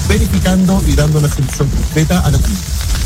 verificando y dando una solución completa a la comunidad.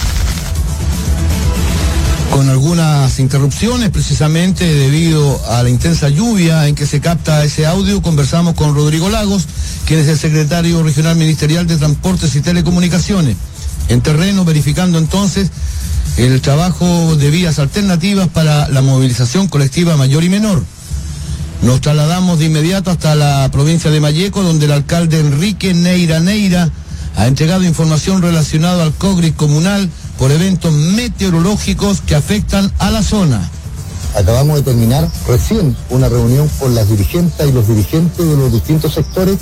Con algunas interrupciones, precisamente debido a la intensa lluvia en que se capta ese audio, conversamos con Rodrigo Lagos, quien es el secretario regional ministerial de Transportes y Telecomunicaciones, en terreno, verificando entonces el trabajo de vías alternativas para la movilización colectiva mayor y menor. Nos trasladamos de inmediato hasta la provincia de Malleco, donde el alcalde Enrique Neira ha entregado información relacionada al COGRIS comunal por eventos meteorológicos que afectan a la zona. Acabamos de terminar recién una reunión con las dirigentes y los dirigentes de los distintos sectores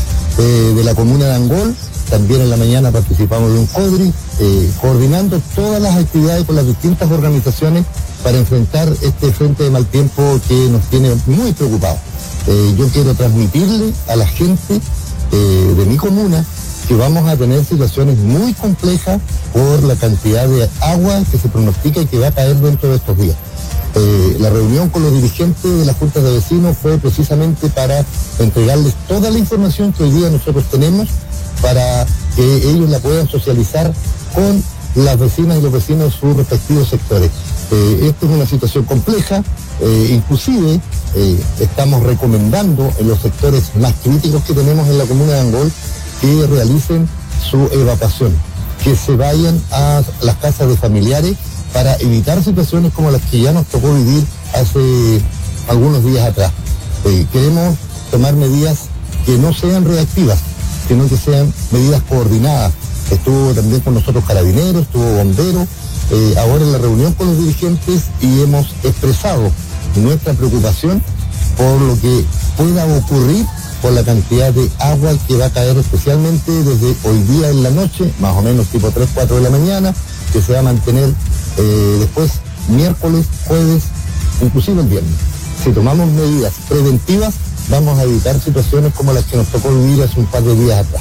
de la comuna de Angol. También en la mañana participamos de un COGRIS, coordinando todas las actividades con las distintas organizaciones para enfrentar este frente de mal tiempo que nos tiene muy preocupados. Yo quiero transmitirle a la gente de mi comuna que vamos a tener situaciones muy complejas por la cantidad de agua que se pronostica y que va a caer dentro de estos días. La reunión con los dirigentes de las juntas de vecinos fue precisamente para entregarles toda la información que hoy día nosotros tenemos para que ellos la puedan socializar con las vecinas y los vecinos de sus respectivos sectores. Esta es una situación compleja, inclusive estamos recomendando en los sectores más críticos que tenemos en la comuna de Angol que realicen su evacuación, que se vayan a las casas de familiares para evitar situaciones como las que ya nos tocó vivir hace algunos días atrás. Queremos tomar medidas que no sean reactivas, sino que sean medidas coordinadas. Estuvo también con nosotros Carabineros, estuvo Bomberos, ahora en la reunión con los dirigentes, y hemos expresado nuestra preocupación por lo que pueda ocurrir por la cantidad de agua que va a caer, especialmente desde hoy día en la noche, más o menos tipo 3, 4 de la mañana, que se va a mantener después miércoles, jueves, inclusive el viernes. Si tomamos medidas preventivas, vamos a evitar situaciones como las que nos tocó vivir hace un par de días atrás.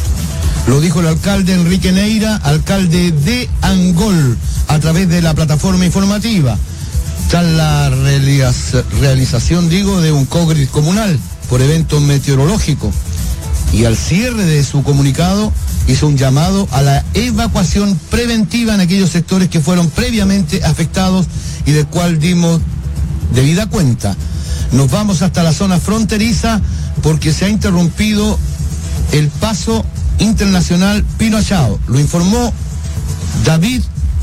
Lo dijo el alcalde Enrique Neira, alcalde de Angol, a través de la plataforma informativa. Tras la realización, de un COGRIS comunal por eventos meteorológicos, y al cierre de su comunicado hizo un llamado a la evacuación preventiva en aquellos sectores que fueron previamente afectados y del cual dimos debida cuenta. Nos vamos hasta la zona fronteriza porque se ha interrumpido el paso internacional Pino Achao. Lo informó David,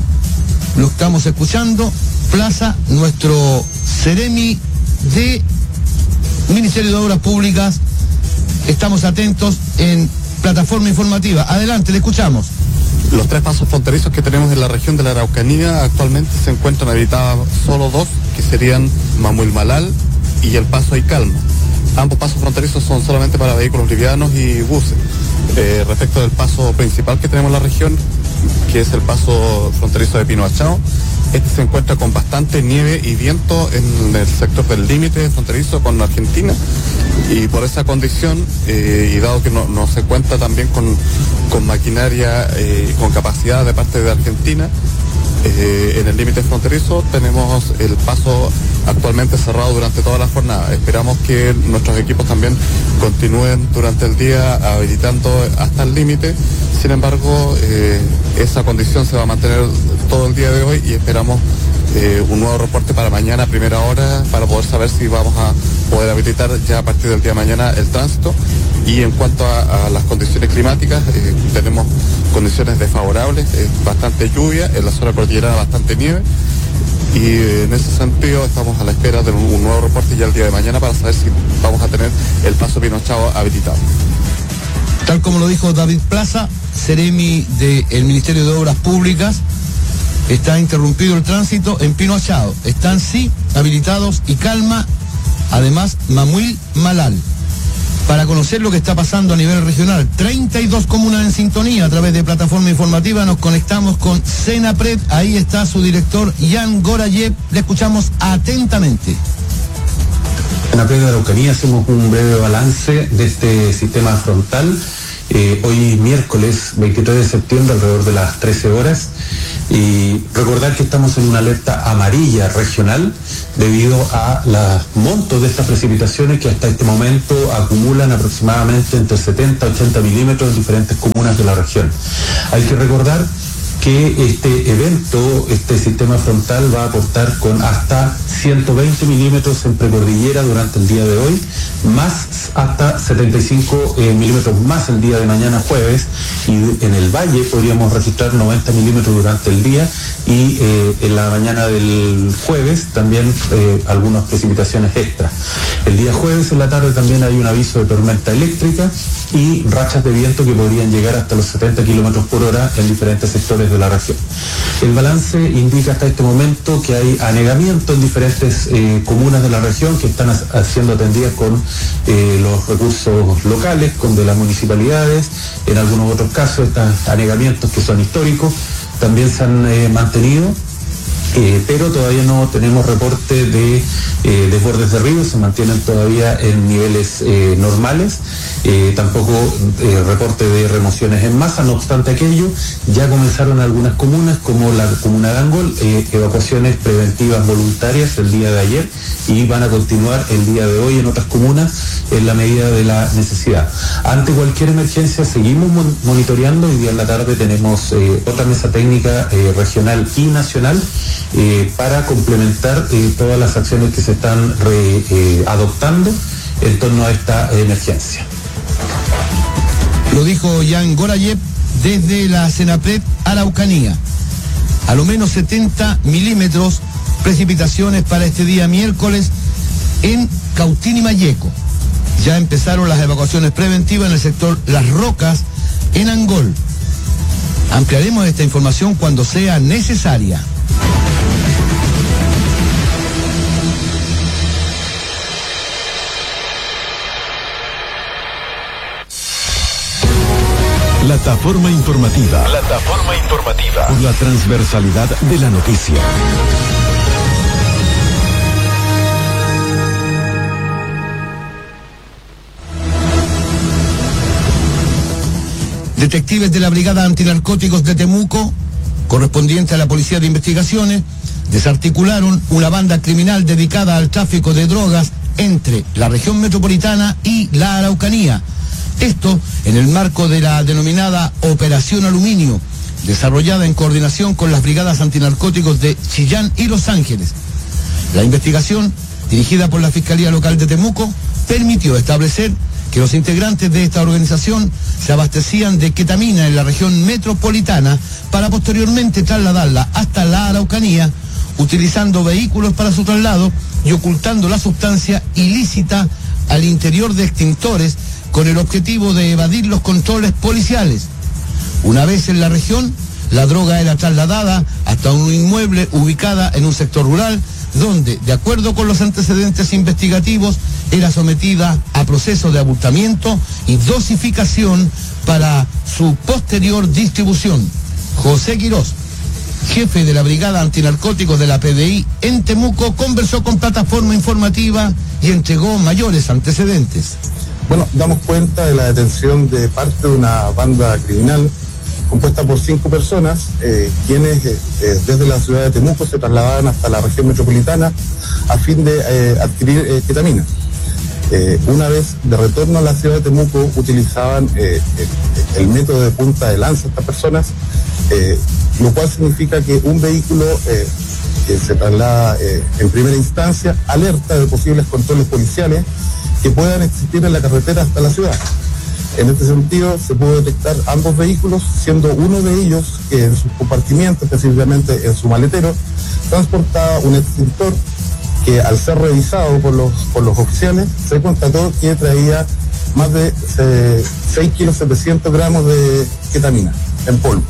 lo estamos escuchando, Plaza, nuestro Seremi de Ministerio de Obras Públicas. Estamos atentos en plataforma informativa. Adelante, le escuchamos. Los 3 pasos fronterizos que tenemos en la región de la Araucanía actualmente se encuentran habilitados solo 2, que serían Mamuil-Malal y el paso Calma. Ambos pasos fronterizos son solamente para vehículos livianos y buses. Respecto del paso principal que tenemos en la región, que es el paso fronterizo de Pino Achao, este se encuentra con bastante nieve y viento en el sector del límite fronterizo con Argentina, y por esa condición, y dado que no se cuenta también con maquinaria con capacidad de parte de Argentina, en el límite fronterizo tenemos el paso actualmente cerrado durante toda la jornada. Esperamos que nuestros equipos también continúen durante el día habilitando hasta el límite. Sin embargo, esa condición se va a mantener todo el día de hoy, y esperamos un nuevo reporte para mañana a primera hora para poder saber si vamos a poder habilitar ya a partir del día de mañana el tránsito. Y en cuanto a las condiciones climáticas, tenemos condiciones desfavorables, bastante lluvia, en la zona cordillerana bastante nieve, y en ese sentido estamos a la espera de un nuevo reporte ya el día de mañana para saber si vamos a tener el paso Pino Achao habilitado. Tal como lo dijo David Plaza, Seremi del Ministerio de Obras Públicas, está interrumpido el tránsito en Pino Achao. Están sí habilitados y Calma, además Mamuil-Malal. Para conocer lo que está pasando a nivel regional, 32 comunas en sintonía a través de plataforma informativa. Nos conectamos con Senapred. Ahí está su director, Jan Gorayev. Le escuchamos atentamente. En la de Araucanía hacemos un breve balance de este sistema frontal. Hoy miércoles 23 de septiembre alrededor de las 13 horas, y recordar que estamos en una alerta amarilla regional debido a los montos de estas precipitaciones que hasta este momento acumulan aproximadamente entre 70 y 80 milímetros en diferentes comunas de la región. Hay que recordar que este evento, este sistema frontal va a aportar con hasta 120 milímetros en precordillera durante el día de hoy, más hasta 75 milímetros más el día de mañana jueves, y en el valle podríamos registrar 90 milímetros durante el día, y en la mañana del jueves también algunas precipitaciones extras. El día jueves en la tarde también hay un aviso de tormenta eléctrica y rachas de viento que podrían llegar hasta los 70 kilómetros por hora en diferentes sectores de la región. El balance indica hasta este momento que hay anegamiento en diferentes comunas de la región que están siendo atendidas con los recursos locales, con de las municipalidades. En algunos otros casos estos anegamientos que son históricos también se han mantenido. Pero todavía no tenemos reporte de desbordes de ríos, se mantienen todavía en niveles normales, tampoco reporte de remociones en masa. No obstante aquello, ya comenzaron algunas comunas, como la comuna de Angol, evacuaciones preventivas voluntarias el día de ayer, y van a continuar el día de hoy en otras comunas en la medida de la necesidad. Ante cualquier emergencia seguimos monitoreando. Hoy día en la tarde tenemos otra mesa técnica regional y nacional para complementar todas las acciones que se están adoptando en torno a esta emergencia. Lo dijo Jan Gorayev desde la Senapred Araucanía. A lo menos 70 milímetros precipitaciones para este día miércoles en Cautín y Mayeco. Ya empezaron las evacuaciones preventivas en el sector Las Rocas, en Angol. Ampliaremos esta información cuando sea necesaria. Plataforma informativa. Por la transversalidad de la noticia. Detectives de la Brigada Antinarcóticos de Temuco, correspondiente a la Policía de Investigaciones, desarticularon una banda criminal dedicada al tráfico de drogas entre la región metropolitana y la Araucanía. Esto en el marco de la denominada Operación Aluminio, desarrollada en coordinación con las brigadas antinarcóticos de Chillán y Los Ángeles. La investigación, dirigida por la Fiscalía Local de Temuco, permitió establecer que los integrantes de esta organización se abastecían de ketamina en la región metropolitana para posteriormente trasladarla hasta la Araucanía, utilizando vehículos para su traslado y ocultando la sustancia ilícita al interior de extintores con el objetivo de evadir los controles policiales. Una vez en la región, la droga era trasladada hasta un inmueble ubicada en un sector rural, donde, de acuerdo con los antecedentes investigativos, era sometida a proceso de abultamiento y dosificación para su posterior distribución. José Quirós, jefe de la Brigada Antinarcóticos de la PDI en Temuco, conversó con Plataforma Informativa y entregó mayores antecedentes. Bueno, damos cuenta de la detención de parte de una banda criminal compuesta por 5 personas, quienes desde la ciudad de Temuco se trasladaban hasta la región metropolitana a fin de adquirir ketamina. Una vez de retorno a la ciudad de Temuco utilizaban el método de punta de lanza estas personas, lo cual significa que un vehículo que se traslada en primera instancia alerta de posibles controles policiales que puedan existir en la carretera hasta la ciudad. En este sentido, se pudo detectar ambos vehículos, siendo uno de ellos que en sus compartimientos, específicamente en su maletero, transportaba un extintor que, al ser revisado por los oficiales, se constató que traía más de 6 kilos 700 gramos de ketamina en polvo.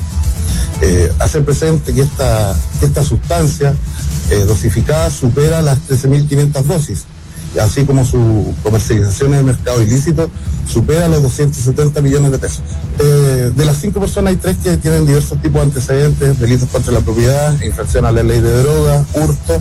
Hacer presente que esta sustancia dosificada supera las 13.500 dosis, así como su comercialización en el mercado ilícito supera los 270 millones de pesos. De las 5 personas hay 3 que tienen diversos tipos de antecedentes: delitos contra la propiedad, infracción a la ley de droga, hurto.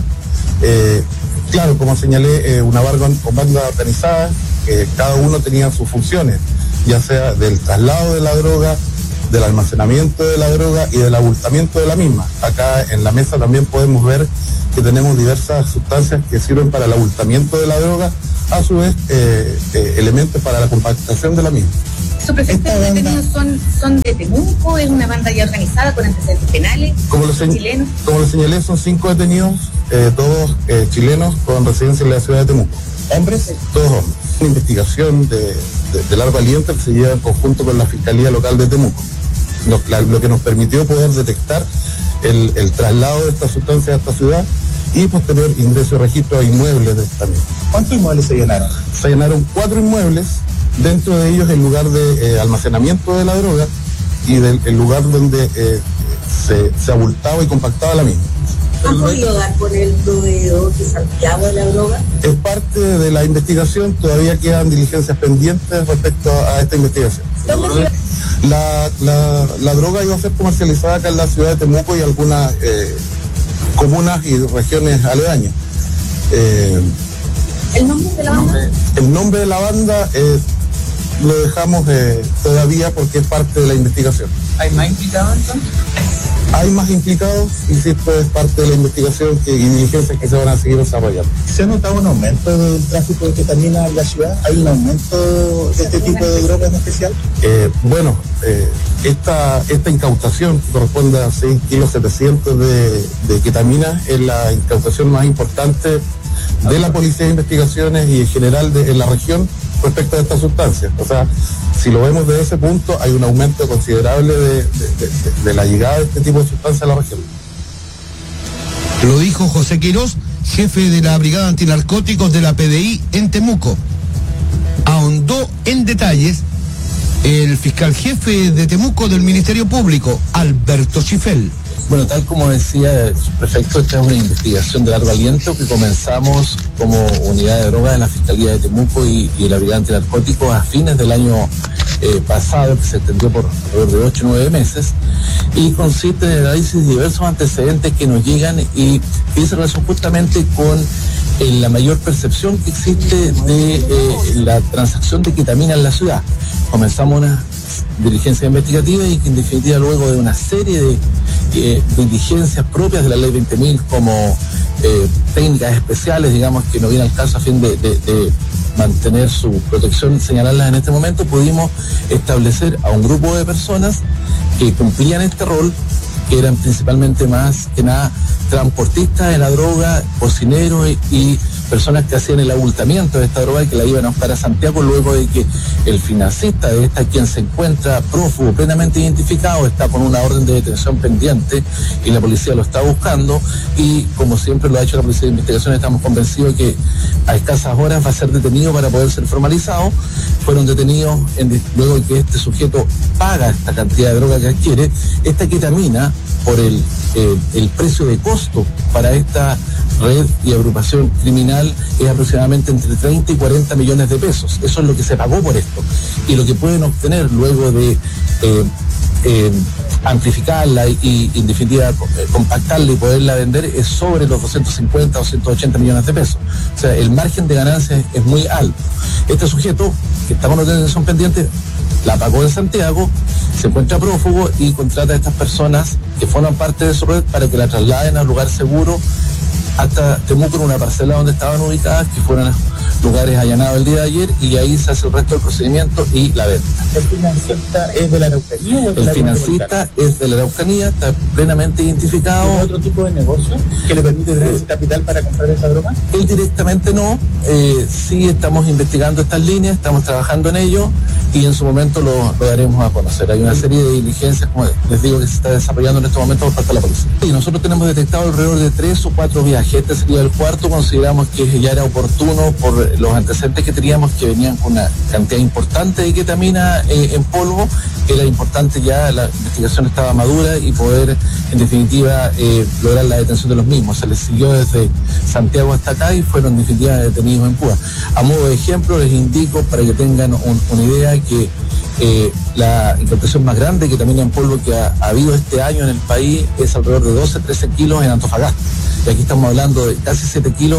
Claro, como señalé, una banda organizada, cada uno tenía sus funciones, ya sea del traslado de la droga, del almacenamiento de la droga y del abultamiento de la misma. Acá en la mesa también podemos ver que tenemos diversas sustancias que sirven para el abultamiento de la droga, a su vez elementos para la compactación de la misma. ¿Su prefecto de detenidos son de Temuco? ¿Es una banda ya organizada con antecedentes penales? ¿Chilenos? Como lo señalé, son 5 detenidos, todos chilenos con residencia en la ciudad de Temuco. ¿Hombres? Todos hombres. Una investigación de largo aliento que se lleva en conjunto con la Fiscalía Local de Temuco. Lo que nos permitió poder detectar el traslado de esta sustancia a esta ciudad y posterior ingreso y registro a inmuebles de esta misma. ¿Cuántos inmuebles se llenaron? Se llenaron 4 inmuebles, dentro de ellos el lugar de almacenamiento de la droga y el lugar donde se abultaba y compactaba la misma. ¿Han podido dar con el proveedor de Santiago de la droga? Es parte de la investigación, todavía quedan diligencias pendientes respecto a esta investigación. La droga iba a ser comercializada acá en la ciudad de Temuco y algunas comunas y regiones aledañas. ¿El nombre de la banda? El nombre de la banda lo dejamos todavía porque es parte de la investigación. ¿Hay más implicados entonces? Hay más implicados, insisto, es parte de la investigación y diligencias que se van a seguir desarrollando. ¿Se ha notado un aumento del tráfico de ketamina en la ciudad? ¿Hay un aumento de este tipo de drogas en especial? Esta incautación que corresponde a 6,7 kilos de ketamina es la incautación más importante de la Policía de Investigaciones y en general en la región respecto a esta sustancia. O sea, si lo vemos desde ese punto, hay un aumento considerable de la llegada de este tipo de sustancia a la región. Lo dijo José Quirós, jefe de la Brigada Antinarcóticos de la PDI en Temuco. Ahondó en detalles el fiscal jefe de Temuco del Ministerio Público, Alberto Schifel. Bueno, tal como decía el prefecto, esta es una investigación de largo aliento que comenzamos como unidad de drogas en la Fiscalía de Temuco y la Brigada Antinarcóticos a fines del año pasado, que se extendió por alrededor de 8 o 9 meses, y consiste en el análisis de diversos antecedentes que nos llegan y tiene relación justamente con la mayor percepción que existe de la transacción de ketamina en la ciudad. Comenzamos una diligencia investigativa y que en definitiva luego de una serie de diligencias propias de la ley 20.000 como técnicas especiales, digamos, que no viene al caso a fin de mantener su protección, señalarlas en este momento, pudimos establecer a un grupo de personas que cumplían este rol, que eran principalmente más que nada transportistas de la droga, cocineros y personas que hacían el abultamiento de esta droga y que la iban a buscar a Santiago luego de que el financista de esta, quien se encuentra prófugo plenamente identificado, está con una orden de detención pendiente y la policía lo está buscando, y como siempre lo ha hecho la Policía de Investigación, estamos convencidos que a escasas horas va a ser detenido para poder ser formalizado. Fueron detenidos luego de que este sujeto paga esta cantidad de droga que adquiere. Esta ketamina, por el precio de costo para esta red y agrupación criminal, es aproximadamente entre 30 y 40 millones de pesos. Eso es lo que se pagó por esto. Y lo que pueden obtener luego de amplificarla y en definitiva compactarla y poderla vender es sobre los 250 o 180 millones de pesos. O sea, el margen de ganancias es muy alto. Este sujeto, que está con una detención pendiente, la pagó en Santiago, se encuentra prófugo y contrata a estas personas que forman parte de su red para que la trasladen al lugar seguro hasta Temuco, en una parcela donde estaban ubicadas, que fueron lugares allanados el día de ayer, y ahí se hace el resto del procedimiento y la venta. ¿El financista es de la Araucanía? El financista es de la Araucanía, está plenamente identificado. ¿Tiene otro tipo de negocio que le permite tener ese capital para comprar esa droga? Él directamente no, sí estamos investigando estas líneas, estamos trabajando en ello y en su momento lo daremos a conocer. Hay una serie de diligencias, como les digo, que se está desarrollando en este momento por parte de la policía. Y nosotros tenemos detectado alrededor de 3 o 4 viajes. Este sería el cuarto. Consideramos que ya era oportuno por los antecedentes que teníamos, que venían con una cantidad importante de ketamina en polvo. Era importante, ya la investigación estaba madura y poder en definitiva lograr la detención de los mismos. Se les siguió desde Santiago hasta acá y fueron en definitiva detenidos en Cuba. A modo de ejemplo les indico, para que tengan una idea, que la incautación más grande que ketamina en polvo que ha habido este año en el país es alrededor de 12-13 kilos en Antofagasta. Y aquí estamos hablando de casi 7 kilos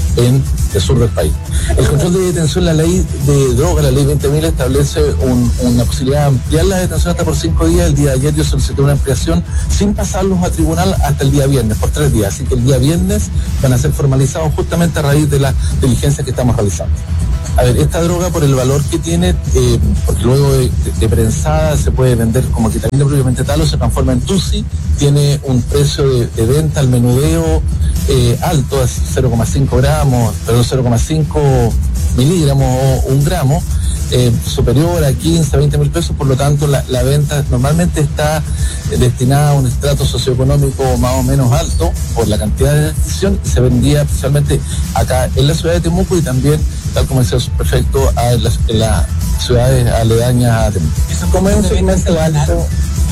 en el sur del país. El control de detención, la ley de droga, la ley 20.000, establece una posibilidad de ampliar la detención hasta por 5 días. El día de ayer yo solicité una ampliación sin pasarlos a tribunal hasta el día viernes, por 3 días. Así que el día viernes van a ser formalizados justamente a raíz de la diligencia que estamos realizando. A ver, esta droga, por el valor que tiene, porque luego de prensada se puede vender como ketamina propiamente tal o se transforma en TUSI, tiene un precio de venta al menudeo alto, es 0,5 gramos, perdón, 0,5 miligramos o 1 gramo, superior a 15, 20 mil pesos. Por lo tanto la venta normalmente está destinada a un estrato socioeconómico más o menos alto por la cantidad de adquisición, y se vendía especialmente acá en la ciudad de Temuco y también, tal como decía su prefecto, en las ciudades aledañas a Temuco. ¿Cómo es un segmento alto?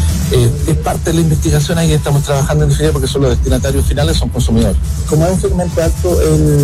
Es parte de la investigación, ahí estamos trabajando en definitiva porque son los destinatarios finales, son consumidores. Como es un segmento alto,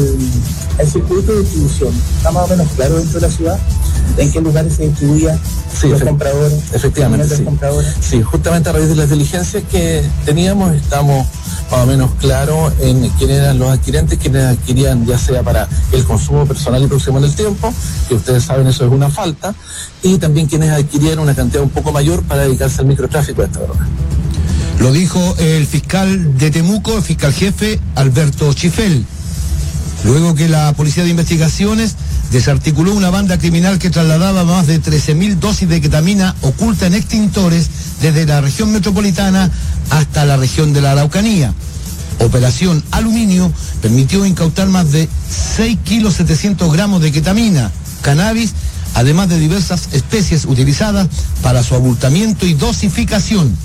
el circuito de distribución está más o menos claro dentro de la ciudad, en qué lugares se distribuía, los compradores. Efectivamente, sí. Compradores. Sí, justamente a raíz de las diligencias que teníamos, estamos más o menos claros en quiénes eran los adquirentes, quienes adquirían ya sea para el consumo personal y próximo en el tiempo, que ustedes saben eso es una falta, y también quienes adquirían una cantidad un poco mayor para dedicarse al microtráfico de esta droga. Lo dijo el fiscal de Temuco, el fiscal jefe Alberto Chifel, luego que la Policía de Investigaciones desarticuló una banda criminal que trasladaba más de 13.000 dosis de ketamina oculta en extintores desde la región metropolitana hasta la región de la Araucanía. Operación Aluminio permitió incautar más de 6 kilos 700 gramos de ketamina, cannabis, además de diversas especies utilizadas para su abultamiento y dosificación.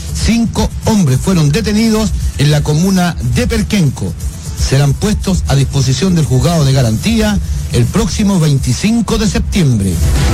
5 hombres fueron detenidos en la comuna de Perquenco. Serán puestos a disposición del juzgado de garantía el próximo 25 de septiembre.